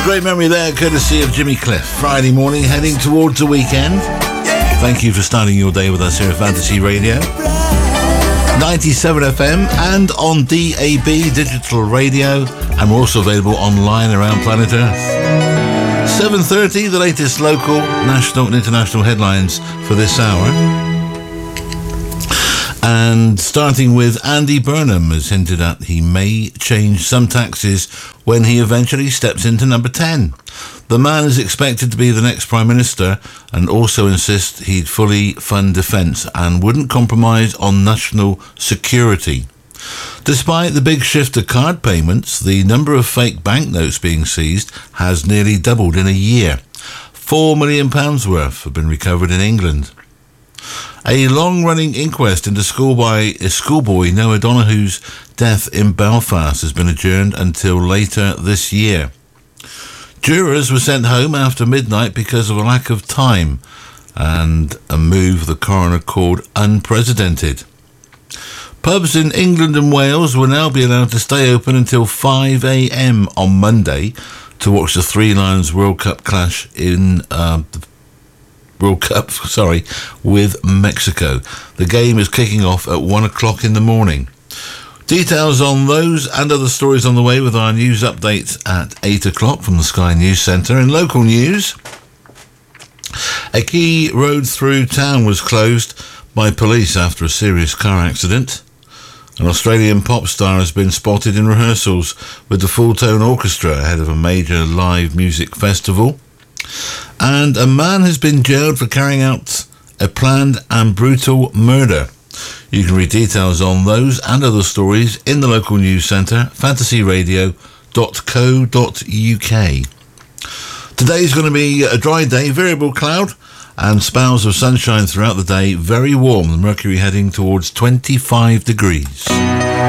Great memory there, courtesy of Jimmy Cliff. Friday morning, heading towards the weekend. Thank you for starting your day with us here at Fantasy Radio. 97 FM and on DAB, digital radio. And we're also available online around planet Earth. 7:30, the latest local, national and international headlines for this hour. And starting with Andy Burnham has hinted at he may change some taxes when he eventually steps into number 10. The man is expected to be the next Prime Minister and also insists he'd fully fund defence and wouldn't compromise on national security. Despite the big shift to card payments, the number of fake banknotes being seized has nearly doubled in a year. £4 million worth have been recovered in England. A long-running inquest into schoolboy Noah O'Donoghue's death in Belfast has been adjourned until later this year. Jurors were sent home after midnight because of a lack of time and a move the coroner called unprecedented. Pubs in England and Wales will now be allowed to stay open until 5 a.m. on Monday to watch the Three Lions World Cup clash in with Mexico. The game is kicking off at 1 o'clock in the morning. Details on those and other stories on the way with our news updates at 8 o'clock from the Sky News Centre. In local news, a key road through town was closed by police after a serious car accident. An Australian pop star has been spotted in rehearsals with the Full Tone Orchestra ahead of a major live music festival. And a man has been jailed for carrying out a planned and brutal murder. You can read details on those and other stories in the local news centre, fantasyradio.co.uk. Today's going to be a dry day, variable cloud, and spells of sunshine throughout the day. Very warm, the mercury heading towards 25 degrees.